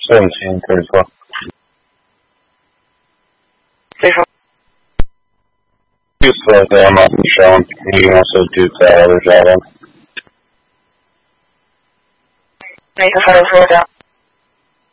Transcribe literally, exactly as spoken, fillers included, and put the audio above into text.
seventeen thirty-four. You slow down off the show, and you can also do that other job on. Make a photo slow down.